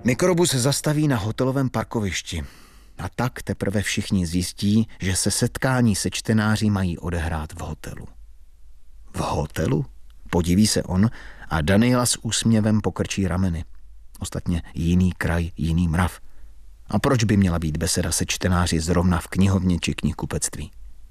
Mikrobus zastaví na hotelovém parkovišti a tak teprve všichni zjistí, že se setkání se čtenáři mají odehrát v hotelu. V hotelu? Podiví se on a Daniela s úsměvem pokrčí rameny. Ostatně jiný kraj, jiný mrav. A proč by měla být beseda se čtenáři zrovna v knihovně či knihkupectví?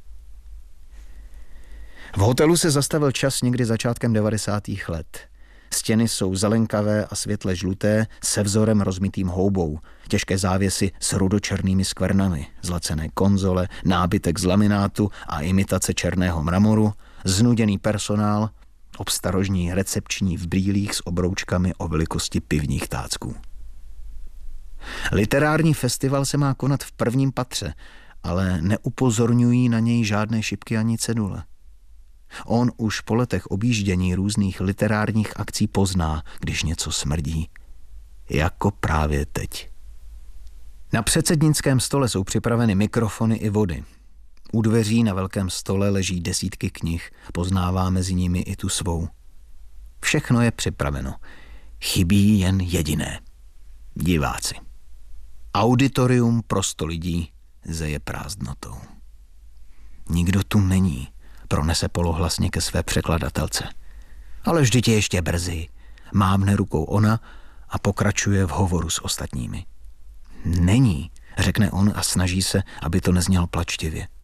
V hotelu se zastavil čas někdy začátkem 90. let. Stěny jsou zelenkavé a světle žluté se vzorem rozmitým houbou, těžké závěsy s rudočernými skvrnami, zlacené konzole, nábytek z laminátu a imitace černého mramoru, znuděný personál, obstarožní recepční v brýlích s obroučkami o velikosti pivních tácků. Literární festival se má konat v prvním patře, ale neupozorňují na něj žádné šipky ani cedule. On už po letech objíždění různých literárních akcí pozná, když něco smrdí. Jako právě teď. Na předsednickém stole jsou připraveny mikrofony i vody. U dveří na velkém stole leží desítky knih, poznává mezi nimi i tu svou. Všechno je připraveno. Chybí jen jediné. Diváci. Auditorium pro 100 lidí zeje prázdnotou. Nikdo tu není, pronese polohlasně ke své překladatelce. Ale vždyť je ještě brzy. Mávne rukou ona a pokračuje v hovoru s ostatními. Není, řekne on a snaží se, aby to neznělo plačtivě.